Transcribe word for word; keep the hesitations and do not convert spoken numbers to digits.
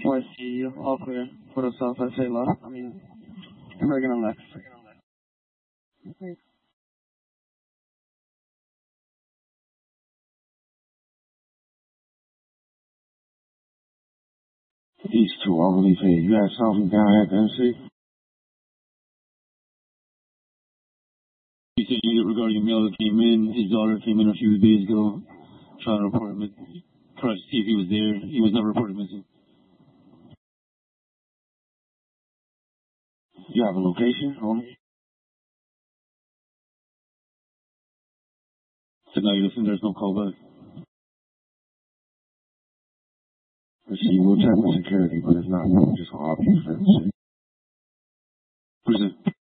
Y C, all clear. For the south, I say left. I mean, American on left. These two are really paid. You had something down at the M C? You said you regarding a mail that came in. His daughter came in a few days ago, trying to report him. Trying to see if he was there. He was never reported missing. You have a location, homie? So now you listen, there's no callback. See, we'll check with security, but it's not just all people. Who's it?